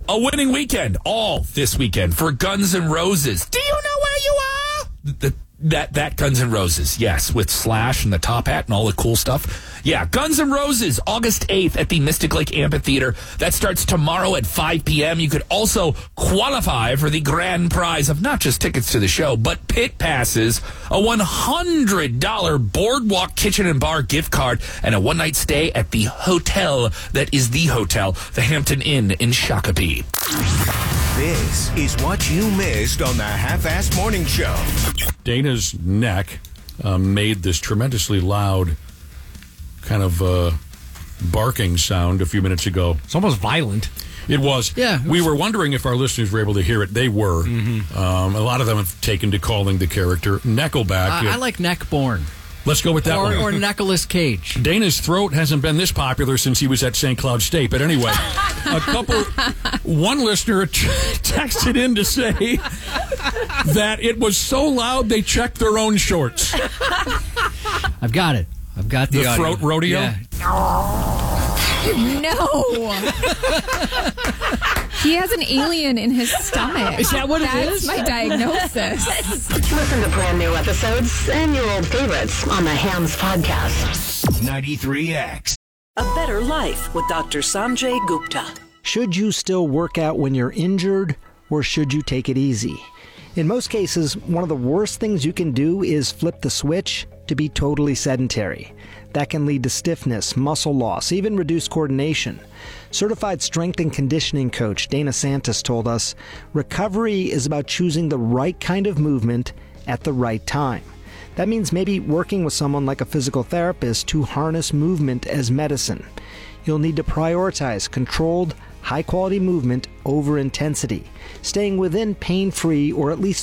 A winning weekend, all this weekend for Guns N' Roses. Do you know where you are? That Guns N' Roses, yes, with Slash and the top hat and all the cool stuff. Yeah, Guns N' Roses, August 8th at the Mystic Lake Amphitheater. That starts tomorrow at 5 p.m. You could also qualify for the grand prize of not just tickets to the show, but pit passes, a $100 Boardwalk Kitchen and Bar gift card, and a one-night stay at the hotel that is the hotel, the Hampton Inn in Shakopee. This is what you missed on the Half-Assed Morning Show. Dana's neck made this tremendously loud kind of barking sound a few minutes ago. It's almost violent. It was. Yeah. We were wondering if our listeners were able to hear it. They were. Mm-hmm. A lot of them have taken to calling the character Neckleback. I like Neckborn. Let's go with that one. Or Nicolas Cage. Dana's throat hasn't been this popular since he was at St. Cloud State. But anyway, one listener texted in to say that it was so loud they checked their own shorts. I've got it. I've got the audio. Throat rodeo? Yeah. No. He has an alien in his stomach. Is that what it is? That's my diagnosis. Listen to brand new episodes and your old favorites on the Hams Podcast. 93X. A Better Life with Dr. Sanjay Gupta. Should you still work out when you're injured, or should you take it easy? In most cases, one of the worst things you can do is flip the switch to be totally sedentary. That can lead to stiffness, muscle loss, even reduced coordination. Certified strength and conditioning coach Dana Santos told us, recovery is about choosing the right kind of movement at the right time. That means maybe working with someone like a physical therapist to harness movement as medicine. You'll need to prioritize controlled, high-quality movement over intensity, staying within pain-free or at least